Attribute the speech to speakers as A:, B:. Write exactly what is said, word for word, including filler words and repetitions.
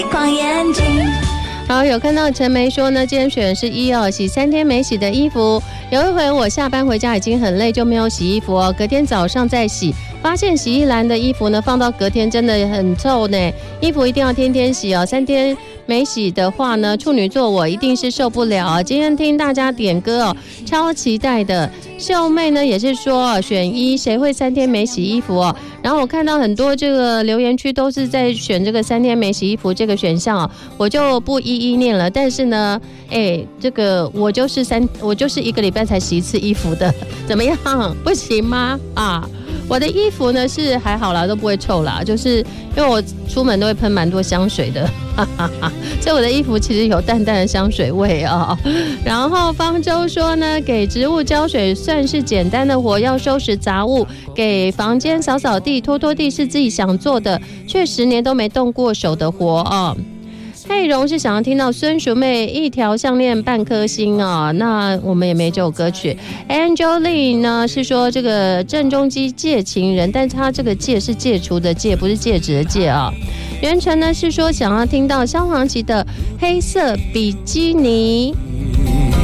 A: 光眼睛。
B: 好，有看到陈梅说呢，今天选的是一哦，洗三天没洗的衣服。有一回我下班回家已经很累，就没有洗衣服哦，隔天早上再洗，发现洗衣篮的衣服呢，放到隔天真的很臭呢。衣服一定要天天洗哦，三天没洗的话呢，处女座我一定是受不了啊。今天听大家点歌哦，超期待的。秀妹呢也是说选一，谁会三天没洗衣服哦？然后我看到很多这个留言区都是在选这个三天没洗衣服这个选项哦，我就不一一念了。但是呢，哎，这个我就是三，我就是一个礼拜才洗一次衣服的，怎么样？不行吗？啊？我的衣服呢是还好啦，都不会臭啦，就是因为我出门都会喷蛮多香水的，哈哈哈，所以我的衣服其实有淡淡的香水味啊、哦。然后方舟说呢，给植物浇水算是简单的活，要收拾杂物，给房间扫扫地、拖拖地是自己想做的，却十年都没动过手的活啊、哦。佩蓉是想要听到孙淑妹一条项链半颗星啊，那我们也没这首歌曲。Angeline 呢是说这个郑中基借情人，但是他这个戒是戒除的戒，不是戒指的戒啊。袁晨呢是说想要听到萧煌奇的黑色比基尼。